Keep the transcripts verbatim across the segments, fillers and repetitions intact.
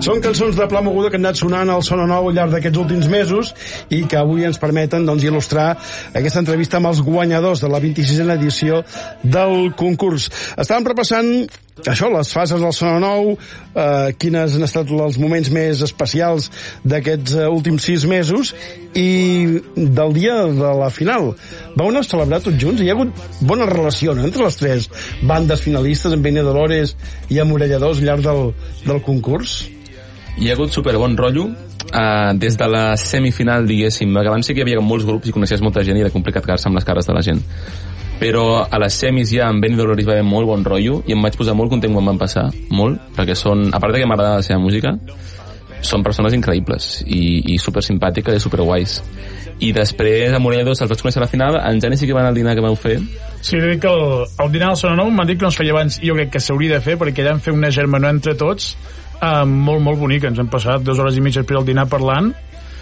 Són cançons de Pla Moguda que han anat sonant al Sona Nou al llarg d'aquests últims mesos i que avui ens permeten doncs, il·lustrar aquesta entrevista amb els guanyadors de la vint-i-sisena edició del concurs. Estàvem repassant això, les fases del Sona Nou, eh, quines han estat els moments més especials d'aquests eh, últims sis mesos i del dia de la final. Vau anar a celebrar tots junts? Hi ha hagut bona relació, no?, entre les tres bandes finalistes, amb Bene Dolores i amb Orelladors al llarg del, del concurs? Hi ha hagut superbon rotllo uh, des de la semifinal, diguéssim, que abans sí que hi havia molts grups i coneixies molta gent i era complicat quedar-se amb les cares de la gent, però a les semis ja amb Bene Dolores va haver molt bon rotllo i em vaig posar molt content quan van passar, molt, perquè són, a part de que m'agrada la seva música, són persones increïbles i, i super simpàtiques i super guais. I després a Morellos els vaig conèixer a la final. En Jani sí que van al dinar que vau fer. Sí, dic que el, el dinar al Sona Nou m'han dit que no es feia abans, jo crec que s'hauria de fer perquè allà hem fet una germanor entre tots eh, molt, molt bonica. Ens hem passat dues hores i mitja després del dinar parlant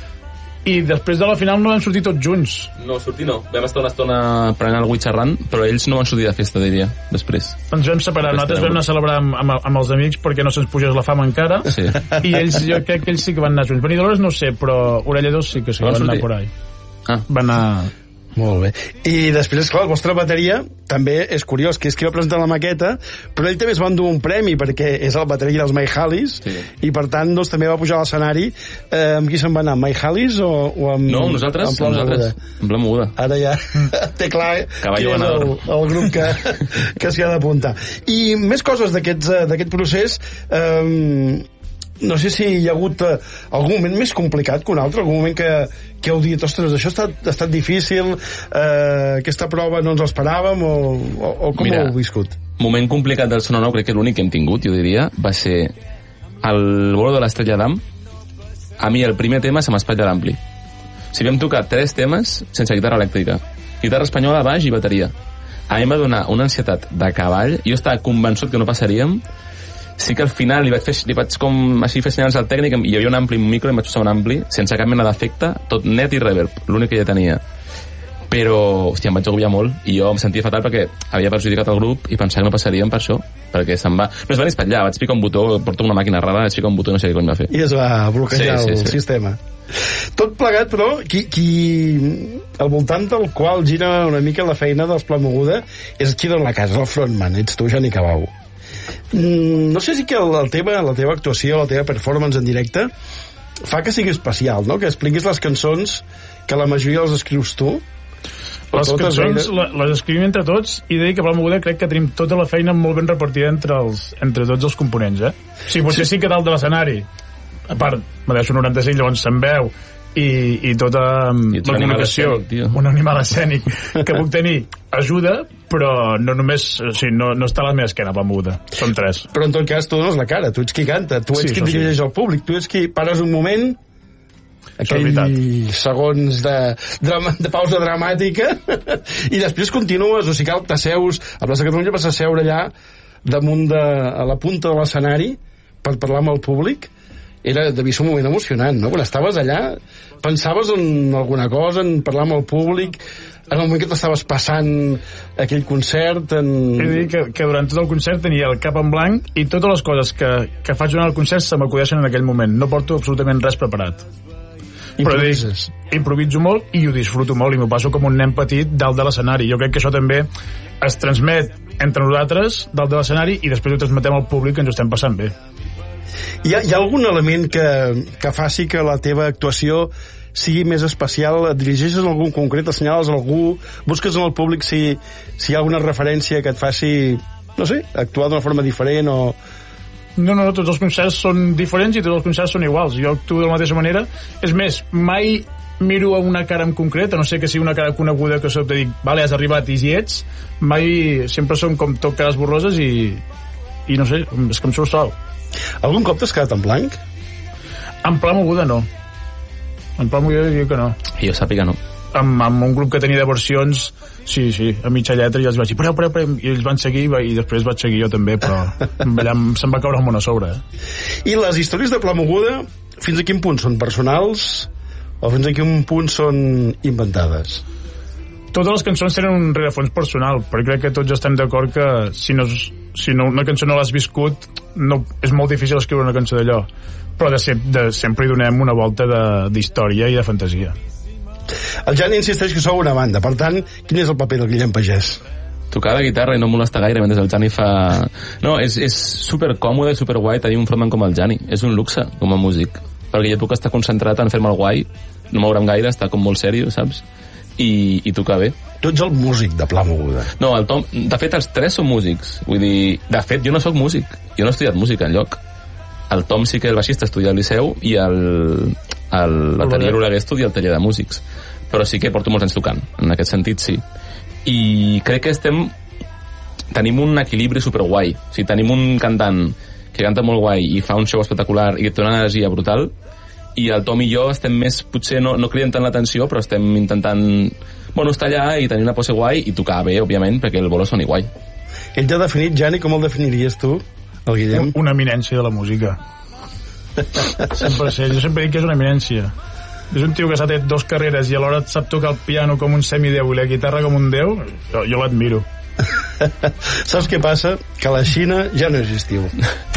i després de la final no vam sortir tots junts. No, sortir no. Vam estar una estona prenent alguna cosa xerrant, però ells no van sortir de festa, diria, després. Ens vam separar. Nosaltres vam anar a celebrar amb, amb, amb els amics perquè no se'ns pugés la fama encara. Sí. I ells, jo crec que ells sí que van anar junts. Bene Dolores no sé, però Orelladors sí que sí que van, van anar por ahí. Ah. Va anar... Molt bé. I després, esclar, el vostre bateria també és curiós, que és qui va presentar la maqueta, però ell també es va endur un premi perquè és el bateria dels My Hallis, sí. I per tant doncs, també va pujar a l'escenari. Eh, amb qui se'n va anar? My Hallis o, o amb... No, amb nosaltres. Amb Pla Moguda? Amb Pla Moguda. Ara ja té clar Caballo quin és el, el grup que, que s'hi ha d'apuntar. I més coses d'aquest procés... Eh, no sé si hi ha hagut eh, algun moment més complicat que un altre, algun moment que, que heu dit, ostres, això ha estat, ha estat difícil, eh, aquesta prova no ens l'esperàvem, o, o, o com Mira, ho heu viscut? Moment complicat del Sona Nou, crec que l'únic que hem tingut, jo diria, va ser el bolo de l'Estrella d'Am. A mi el primer tema se m'espatlla l'ampli. O sigui, vam tocar tres temes sense guitarra elèctrica. Guitarra espanyola, baix i bateria. A mi em va donar una ansietat de cavall, jo estava convençut que no passaríem. Sí que al final li vaig, fer, li vaig com així fer senyals al tècnic i hi havia un ampli, un micro, i em vaig posar un ampli sense cap mena d'efecte, tot net i reverb, l'únic que ja tenia. Però, hòstia, em vaig agobiar molt i jo em sentia fatal perquè havia perjudicat el grup i pensava que no passaríem per això, perquè se'n va... No es van espatllar, vaig picar un botó, porto una màquina rara, vaig picar un botó i no sé què cony va fer. I es va bloquejar sí, sí, el sí. sistema. Tot plegat, però, qui, qui al voltant del qual gira una mica la feina dels Pla Moguda és qui dona la casa, el frontman, ets tu, Jani Cabau. Mm, no sé si que el, el teva, la teva actuació, la teva performance en directe fa que sigui especial, no? Que expliquis les cançons que la majoria les escrius tu. Les cançons la, les escrivim entre tots i de dir que Pla Moguda crec que tenim tota la feina molt ben repartida entre, els, entre tots els components, eh? O sigui, potser sí, sí que dalt de l'escenari, a part, me deixo noranta-cinc, llavors se'n veu i, i tota I la comunicació, escènic, un animal escènic que puc tenir ajuda, però no només, o sigui, no, no està a la meva esquena Pla Moguda, són tres. Però en tot cas tu dones la cara, tu ets qui canta, tu ets sí, qui dirigeix sí. el públic, tu ets qui pares un moment, aquells segons de, de, de pausa dramàtica i després continues, o sigui que t'asseus a Plaça Catalunya, vas a seure allà damunt de, a la punta de l'escenari per parlar amb el públic. Era, devia ser un moment emocionant, no? Quan estaves allà, pensaves en alguna cosa, en parlar amb el públic, en el moment que t'estaves passant aquell concert... En... He de dir que, que durant tot el concert tenia el cap en blanc i totes les coses que, que faig durant el concert se m'acudeixen en aquell moment. No porto absolutament res preparat. Improvises. Però dic, improviso molt i ho disfruto molt i m'ho passo com un nen petit dalt de l'escenari. Jo crec que això també es transmet entre nosaltres dalt de l'escenari i després ho transmetem al públic que ens ho estem passant bé. Hi ha, hi ha algun element que, que faci que la teva actuació sigui més especial? Et dirigeixes a algun concret, assenyales algú, busques en el públic si, si hi ha alguna referència que et faci, no sé, actuar d'una forma diferent o... No, no, tots els concerts són diferents i tots els concerts són iguals. Jo actuo de la mateixa manera. És més, mai miro a una cara en concret, a no ser que sigui una cara coneguda que sobte dic, vale, has arribat i hi ets. Mai, sempre són com tot cares borroses i, i no sé, és que em surt sol. Algun cop t'has quedat en blanc? En Pla Moguda no. En Pla Moguda diria que no. I jo sàpiga no. Amb, amb un grup que tenia de versions, sí, sí, a mitja lletra, i els vaig dir, pareu, pareu, pareu, i ells van seguir, i després vaig seguir jo també, però allà se'm va caure el món a sobre. Eh? I les històries de Pla Moguda, fins a quin punt són personals o fins a quin punt són inventades? totes les cançons tenen un rerefons personal, però crec que tots estem d'acord que si, no, si no, una cançó no l'has viscut, no, és molt difícil escriure una cançó d'allò, però de, ser, de sempre hi donem una volta d'història i de fantasia. El Jani insisteix que sou una banda, per tant, quin és el paper del Guillem Pagès? Tocar la guitarra i no molesta gaire mentre el Jani fa... No, és, és super còmode i super guai tenir un frontman com el Jani. És un luxe com a músic, perquè jo puc estar concentrat en fer-me el guai, no moure'm gaire, estar com molt sèrio, saps? I, i tocar bé. Tu ets el músic de Pla Moguda. No, el Tom... De fet, els tres són músics. Vull dir... De fet, jo no sóc músic. Jo no he estudiat música enlloc. El Tom sí que el baixista estudia al Liceu i el... el bateria Oleguer estudia al taller de músics. Però sí que porto molts anys tocant. En aquest sentit, sí. I crec que estem... Tenim un equilibri superguai. O sigui, tenim un cantant que canta molt guai i fa un show espectacular i que té una energia brutal, i el Tom i jo estem més, potser no, no cridem tant l'atenció, però estem intentant, bueno, estar allà i tenir una pose guai i tocar bé, òbviament, perquè el bolo soni guai. Ell t'ha definit, Jani, com el definiries tu, el Guillem? Una eminència de la música. cent per cent. Jo sempre dic que és una eminència. És un tio que s'ha tret dos carreres i alhora sap tocar el piano com un semideu i la guitarra com un déu. Jo, jo l'admiro. Saps què passa? Que la Xina ja no és estiu.